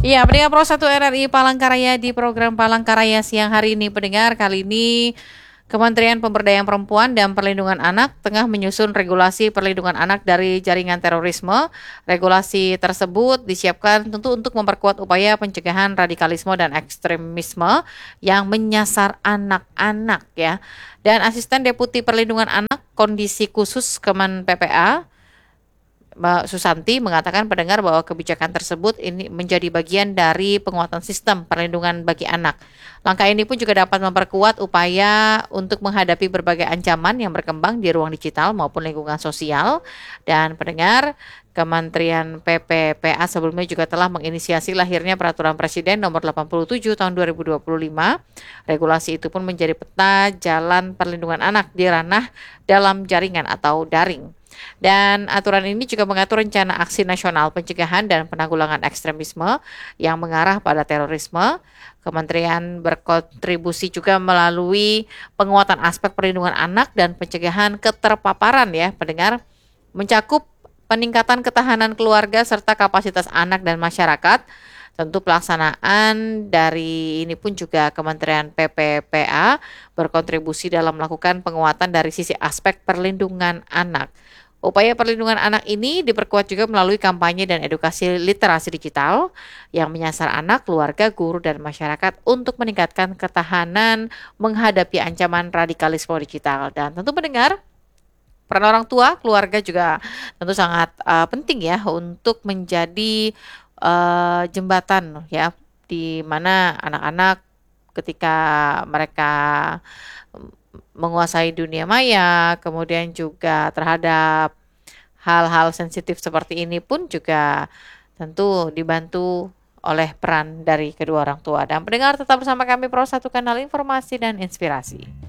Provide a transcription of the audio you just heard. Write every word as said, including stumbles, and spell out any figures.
Iya, pendengar Pro satu R R I Palangkaraya di program Palangkaraya siang hari ini. Pendengar, kali ini Kementerian Pemberdayaan Perempuan dan Perlindungan Anak tengah menyusun regulasi perlindungan anak dari jaringan terorisme. Regulasi tersebut disiapkan tentu untuk memperkuat upaya pencegahan radikalisme dan ekstremisme yang menyasar anak-anak ya. Dan Asisten Deputi Perlindungan Anak Kondisi Khusus Kemen P P A Mbak Susanti mengatakan pendengar bahwa kebijakan tersebut ini menjadi bagian dari penguatan sistem perlindungan bagi anak. Langkah ini pun juga dapat memperkuat upaya untuk menghadapi berbagai ancaman yang berkembang di ruang digital maupun lingkungan sosial. Dan pendengar, Kementerian P P P A sebelumnya juga telah menginisiasi lahirnya Peraturan Presiden Nomor delapan puluh tujuh Tahun dua ribu dua puluh lima. Regulasi itu pun menjadi peta jalan perlindungan anak di ranah dalam jaringan atau daring. Dan aturan ini juga mengatur rencana aksi nasional pencegahan dan penanggulangan ekstremisme yang mengarah pada terorisme. Kementerian berkontribusi juga melalui penguatan aspek perlindungan anak dan pencegahan keterpaparan ya pendengar, mencakup peningkatan ketahanan keluarga serta kapasitas anak dan masyarakat. Tentu pelaksanaan dari ini pun juga Kementerian P P P A berkontribusi dalam melakukan penguatan dari sisi aspek perlindungan anak. Upaya perlindungan anak ini diperkuat juga melalui kampanye dan edukasi literasi digital yang menyasar anak, keluarga, guru, dan masyarakat untuk meningkatkan ketahanan menghadapi ancaman radikalisme digital. Dan tentu pendengar, peran orang tua, keluarga juga tentu sangat uh, penting ya untuk menjadi uh, jembatan ya, di mana anak-anak ketika mereka menguasai dunia maya, kemudian juga terhadap hal-hal sensitif seperti ini pun juga tentu dibantu oleh peran dari kedua orang tua. Dan pendengar tetap bersama kami Pro satu Kanal Informasi dan Inspirasi.